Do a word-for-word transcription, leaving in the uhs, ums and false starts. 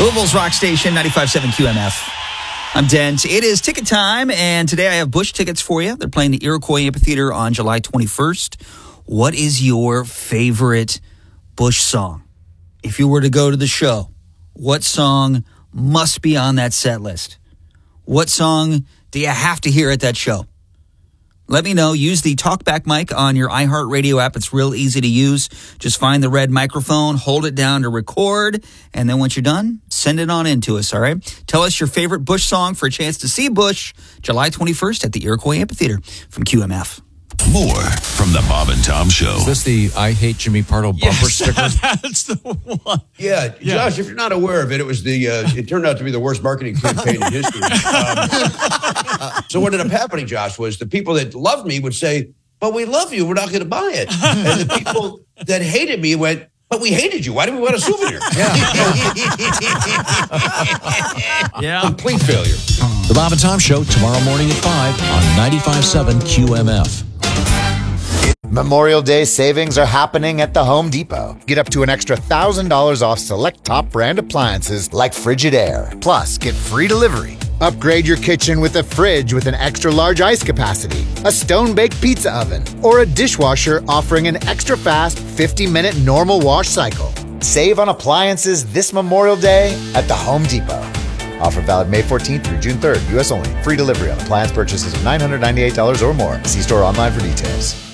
Louisville's rock station, ninety-five point seven Q M F. I'm Dent. It is ticket time, and today I have Bush tickets for you. They're playing the Iroquois Amphitheater on July twenty-first. What is your favorite Bush song? If you were to go to the show, what song must be on that set list? What song do you have to hear at that show? Let me know. Use the TalkBack mic on your iHeartRadio app. It's real easy to use. Just find the red microphone, hold it down to record, and then once you're done, send it on in to us, all right? Tell us your favorite Bush song for a chance to see Bush July twenty-first at the Iroquois Amphitheater from Q M F. More from the Bob and Tom Show. Is this the I Hate Jimmy Pardo bumper Yes, sticker? That's the one. Yeah, Yeah. Josh, if you're not aware of it, it was the, uh, it turned out to be the worst marketing campaign in history. Um, so what ended up happening, Josh, was the people that loved me would say, but we love you, we're not going to buy it. And the people that hated me went, but we hated you, why do we want a souvenir? Yeah. Complete failure. The Bob and Tom Show tomorrow morning at five on ninety-five point seven Q M F. Memorial Day savings are happening at the Home Depot. Get up to an extra one thousand dollars off select top brand appliances like Frigidaire. Plus, get free delivery. Upgrade your kitchen with a fridge with an extra large ice capacity, a stone-baked pizza oven, or a dishwasher offering an extra fast fifty minute normal wash cycle. Save on appliances this Memorial Day at the Home Depot. Offer valid May fourteenth through June third. U S only. Free delivery on appliance purchases of nine hundred ninety-eight dollars or more. See store online for details.